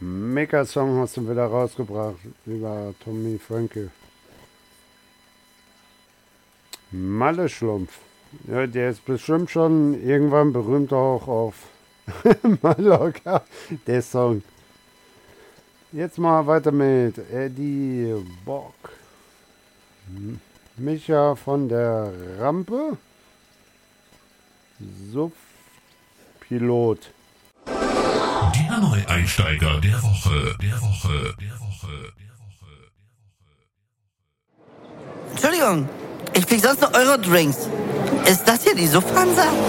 Mega-Song hast du wieder rausgebracht, lieber Tommy Franke. Malle Schlumpf. Ja, der ist bestimmt schon irgendwann berühmt auch auf Mallorca, der Song. Jetzt mal weiter mit Eddie Bock. Micha von der Rampe. Suff-Pilot. Der Neueinsteiger der Woche. Entschuldigung, ich krieg sonst noch Euro-Drinks. Ist das hier die Suffhansa?